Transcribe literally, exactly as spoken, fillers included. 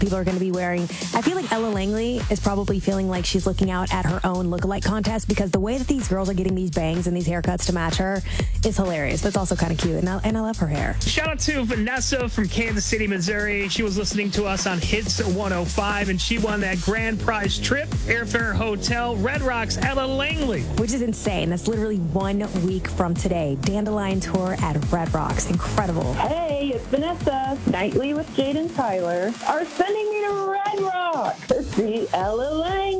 people are going to be wearing. I feel like Ella Langley is probably feeling like she's looking out at her own lookalike contest because the way that these girls are getting these bangs and these haircuts to match her is hilarious. But it's also kind of cute, and I, and I love her hair. Shout out to Vanessa from Kansas City, Missouri. She was listening to us on Hits one oh five, and she won that grand prize trip, airfare, hotel, Red Rocks, Ella Langley. Which is insane. That's literally one week from today. Dandelion Tour at Red Rocks. Incredible. Hey, it's Vanessa. Nightly with Jade and Tyler are sending me to Red Rock to see Ella Langley.